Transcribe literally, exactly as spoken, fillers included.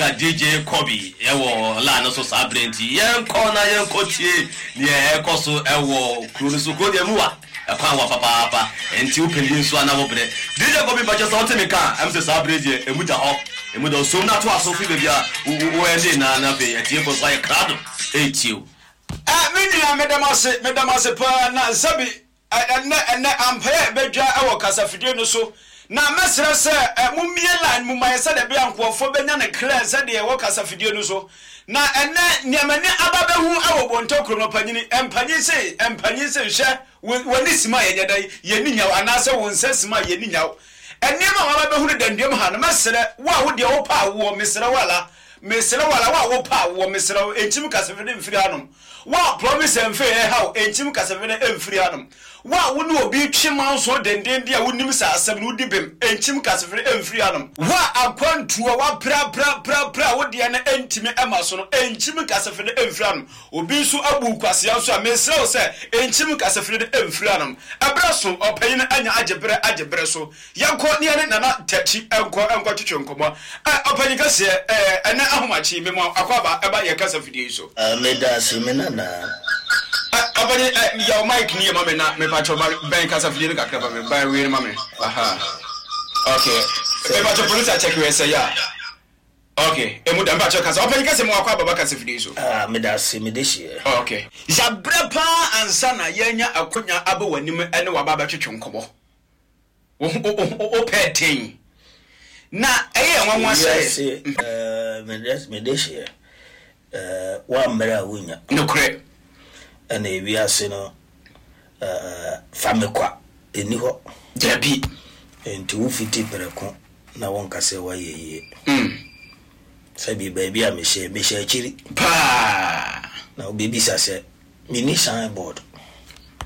ka D J Kobe ewo la no so sabrenti yen ko na yen ko tie ne e ko so ewo kru so ko de muwa e kwa wa papa papa enti upendin so ana wo bre D J Kobe ba just want me ka am se sabrenti e mu da ho e mu da so na to aso fi be bia wo ende na na be e tie ko so ya krado e tio ah me nua medamase medamase pa na sabi ene ene ampe bedwa ewo kasafidie no so na mesra se mumie line mumay se de bia nkofo benya ne clear se de ewo kasafidie no so na ene niamani ababehu ewo bontokro no panyini empanyi se empanyi se hye woni sima ye dai ye ni nyaw anase won se sima ye ni nyaw enema ababehu de dandem ha na mesra wa wo de wo pa wo mesra wala mesra wala wa wo pa wo mesra enchim kasafidie mfiri hanom wa promise emfe e ha enchim kasafidie emfiri hanom wa wonu obi twema so denden dia wonim sa asem no dibem enchim kasefre emfiri anom wa akwantuo wa pra pra pra pra wo de na entimi ema so no enchim kasefre emfiri anom obi so abu kwase so a mesrew se enchim kasefre emfiri anom abra so opanyin anya agebre agebre so yanko ne ne nana tachi enko enko twetwe nkomo opanyin kase eh ene ahomachi me mo akwaba eba ye kasefre so ameda simenana abani your mic near mama na me pacho ben kasa fili ka kaba me by we mama aha okay me pacho police check we say ya okay e mu dan pacho kasa opani kasa mu akwa baba kasa fili so ah me da se me de hie okay jabra pa ansa na yenya akonya aba wanim ene wa baba twetwe nkobo o petin na eye nwanwa say eh me de me de hie eh wa mra wunya no kre and a we are sino uh famekwa eni ho dabi enti wo fiti pereko na won kase wa yeye mm sabi baby a me she me she chiri pa na obibi sase mini shine board